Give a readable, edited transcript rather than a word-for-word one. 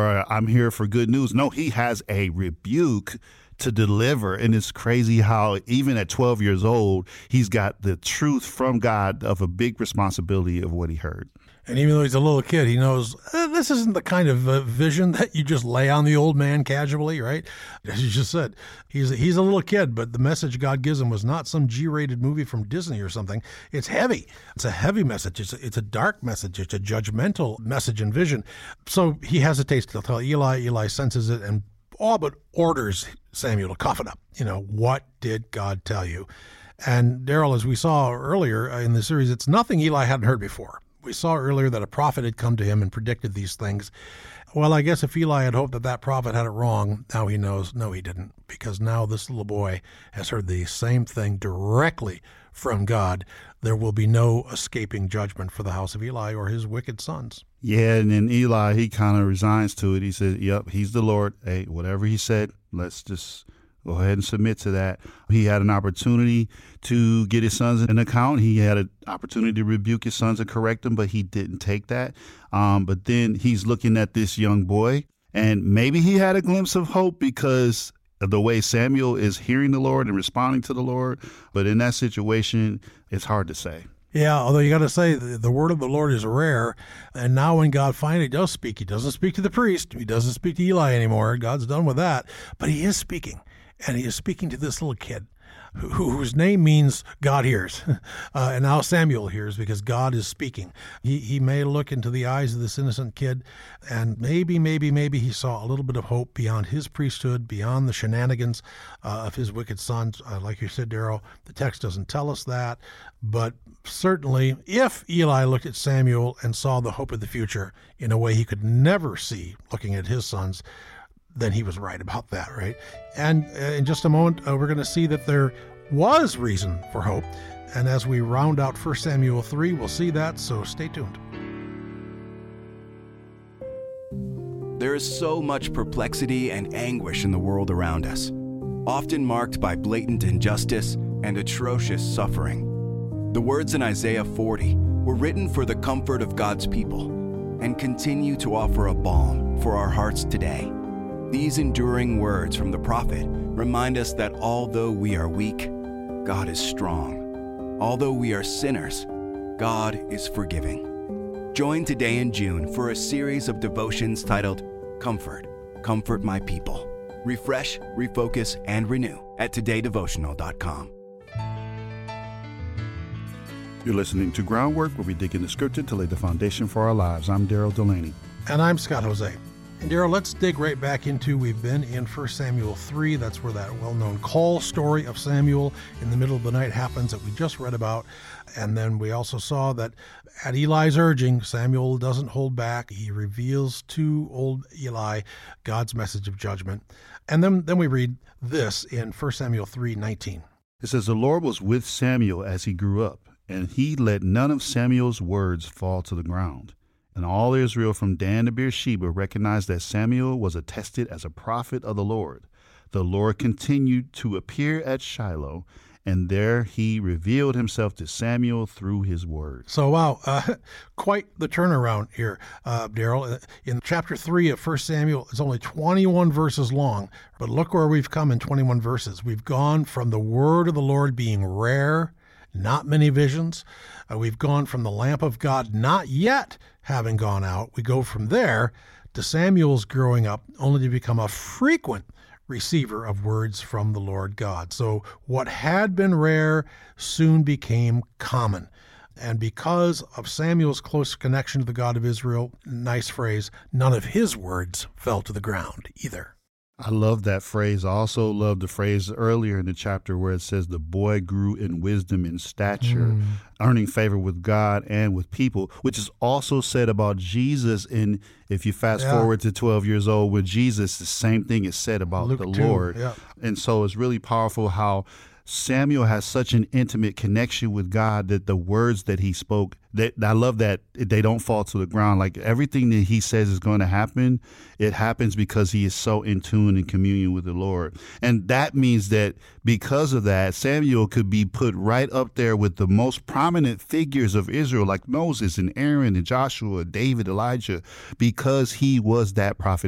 or I'm here for good news. No, he has a rebuke to deliver. And it's crazy how even at 12 years old, he's got the truth from God of a big responsibility of what he heard. And even though he's a little kid, he knows this isn't the kind of vision that you just lay on the old man casually, right? As you just said, he's a little kid, but the message God gives him was not some G-rated movie from Disney or something. It's heavy. It's a heavy message. It's a dark message. It's a judgmental message and vision. So he hesitates to tell Eli. Eli senses it and all but orders Samuel to cough it up. What did God tell you? And Daryl, as we saw earlier in the series, it's nothing Eli hadn't heard before. We saw earlier that a prophet had come to him and predicted these things. Well, I guess if Eli had hoped that prophet had it wrong, now he knows, no, he didn't, because now this little boy has heard the same thing directly from God. There will be no escaping judgment for the house of Eli or his wicked sons. Yeah, and then Eli, he kind of resigns to it. He says, yep, he's the Lord. Hey, whatever he said, let's just go ahead and submit to that. He had an opportunity to get his sons an account. He had an opportunity to rebuke his sons and correct them, but he didn't take that. But then he's looking at this young boy, and maybe he had a glimpse of hope because of the way Samuel is hearing the Lord and responding to the Lord. But in that situation, it's hard to say. Yeah, although you got to say the word of the Lord is rare. And now when God finally does speak, he doesn't speak to the priest. He doesn't speak to Eli anymore. God's done with that. But he is speaking. And he is speaking to this little kid whose name means God hears. And now Samuel hears because God is speaking. He may look into the eyes of this innocent kid, and maybe he saw a little bit of hope beyond his priesthood, beyond the shenanigans of his wicked sons. Like you said, Daryl, the text doesn't tell us that. But certainly, if Eli looked at Samuel and saw the hope of the future in a way he could never see looking at his sons, then he was right about that, right? And in just a moment, we're going to see that there was reason for hope. And as we round out 1 Samuel 3, we'll see that, so stay tuned. There is so much perplexity and anguish in the world around us, often marked by blatant injustice and atrocious suffering. The words in Isaiah 40 were written for the comfort of God's people and continue to offer a balm for our hearts today. These enduring words from the prophet remind us that although we are weak, God is strong. Although we are sinners, God is forgiving. Join today in June for a series of devotions titled Comfort, Comfort My People. Refresh, refocus, and renew at todaydevotional.com. You're listening to Groundwork, where we dig into Scripture to lay the foundation for our lives. I'm Daryl Delaney. And I'm Scott Jose. And Daryl, let's dig right back into, we've been in 1 Samuel 3. That's where that well-known call story of Samuel in the middle of the night happens that we just read about. And then we also saw that at Eli's urging, Samuel doesn't hold back. He reveals to old Eli God's message of judgment. And then we read this in 1 Samuel 3:19. It says, the Lord was with Samuel as he grew up, and he let none of Samuel's words fall to the ground. And all Israel from Dan to Beersheba recognized that Samuel was attested as a prophet of the Lord. The Lord continued to appear at Shiloh, and there he revealed himself to Samuel through his word. So, wow, quite the turnaround here, Daryl. In chapter 3 of 1 Samuel, it's only 21 verses long, but look where we've come in 21 verses. We've gone from the word of the Lord being rare, not many visions. We've gone from the lamp of God not yet having gone out. We go from there to Samuel's growing up only to become a frequent receiver of words from the Lord God. So what had been rare soon became common. And because of Samuel's close connection to the God of Israel, nice phrase, none of his words fell to the ground either. I love that phrase. I also love the phrase earlier in the chapter where it says the boy grew in wisdom and stature, earning favor with God and with people, which is also said about Jesus. And if you fast forward to 12 years old with Jesus, the same thing is said about Luke the 2, Lord. yeah. And so it's really powerful how Samuel has such an intimate connection with God that the words that he spoke, that I love that they don't fall to the ground. Like everything that he says is going to happen, it happens because he is so in tune and communion with the Lord. And that means that because of that, Samuel could be put right up there with the most prominent figures of Israel, like Moses and Aaron and Joshua, David, Elijah, because he was that prophet